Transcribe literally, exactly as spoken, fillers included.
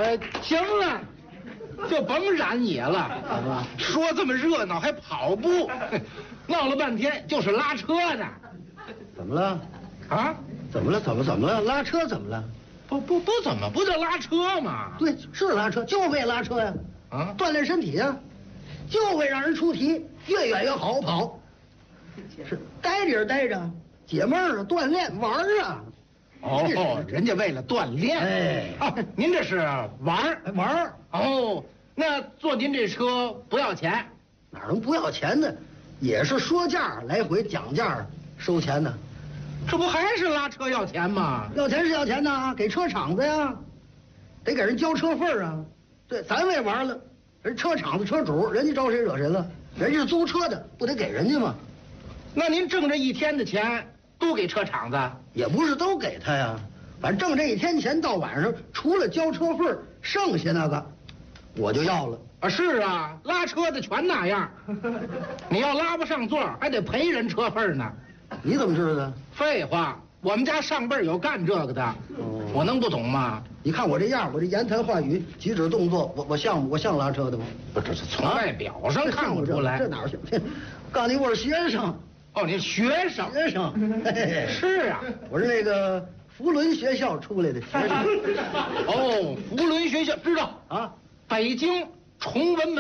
呃，行了，就甭染野了。说这么热闹还跑步，闹了半天就是拉车呢。 怎么了？ 啊？ 怎么了？怎么怎么了？拉车怎么了？ 不不不，怎么不叫拉车吗？ 对，是拉车，就为拉车呀。 啊， 锻炼身体呀，就为让人出题，越远越好跑。是待着待着，解闷儿啊，锻炼玩儿啊。 哦，人家为了锻炼。 哎， 啊，您这是玩儿玩儿。 哦，那坐您这车不要钱？ 哪能不要钱呢？也是说价来回讲价收钱呢。 这不还是拉车要钱吗？ 要钱是要钱呐，给车厂子呀，得给人交车费啊。对，咱为玩了，人车厂子车主，人家招谁惹谁了？人家是租车的，不得给人家吗？ 那您挣这一天的钱都给车厂子？ 也不是都给他呀，反正挣这一天钱到晚上，除了交车费，剩下那个我就要了。 啊，是啊，拉车的全那样。你要拉不上座，还得赔人车费呢。 你怎么知道的？ 废话，我们家上辈儿有干这个的， 哦， 我能不懂吗？ 你看我这样，我这言谈话语、举止动作，我我像我像拉车的吗？ 不，这是从外表上看不出来。 这哪像？告诉你，我是学生。 哦，您学生？ 学生。嘿嘿是啊， 我是那个福伦学校出来的学生。 哦，福伦学校知道啊， 北京崇文门。